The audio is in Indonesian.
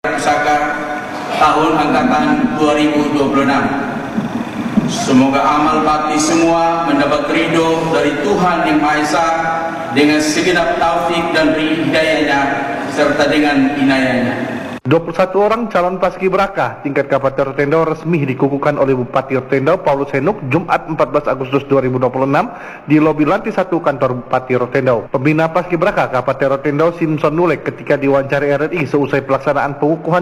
Pusaka tahun angkatan 2026. Semoga amal bakti semua mendapat ridho dari Tuhan Yang Maha Esa dengan segenap taufik dan hidayahnya serta dengan inayahnya. 21 orang calon paskibraka tingkat Kabupaten Rotendo resmi dikukuhkan oleh Bupati Rotendo Paulus Henuk Jumat 14 Agustus 2026 di lobi lantai 1 kantor Bupati Rotendo. Pembina paskibraka Kabupaten Rotendo Simpson Nulek ketika diwawancara RRI seusai pelaksanaan pengukuhan